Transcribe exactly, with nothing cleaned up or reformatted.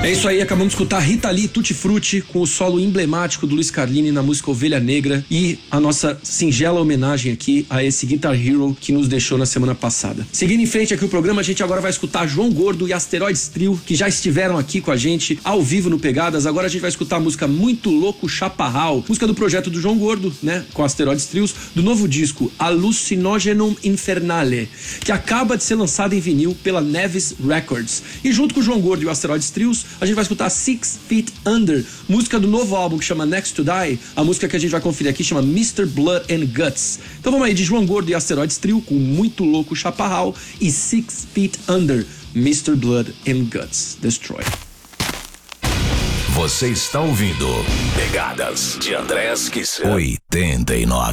É isso aí, acabamos de escutar Rita Lee Tutti Frutti com o solo emblemático do Luiz Carlini na música Ovelha Negra e a nossa singela homenagem aqui a esse Guitar Hero que nos deixou na semana passada. Seguindo em frente aqui o programa, a gente agora vai escutar João Gordo e Asteroides Trio, que já estiveram aqui com a gente ao vivo no Pegadas. Agora a gente vai escutar a música Muito Louco Chaparral, música do projeto do João Gordo, né, com Asteroides Trios, do novo disco Hallucinogenum Infernale, que acaba de ser lançado em vinil pela Nevis Records. E junto com o João Gordo e o Asteroides Trios, a gente vai escutar Six Feet Under, música do novo álbum que chama Next to Die. A música que a gente vai conferir aqui chama mister Blood and Guts. Então vamos aí de João Gordo e Asteroides Trio com Muito Louco Chaparral e Six Feet Under, mister Blood and Guts Destroy. Você está ouvindo Pegadas de André Kisser oitenta e nove.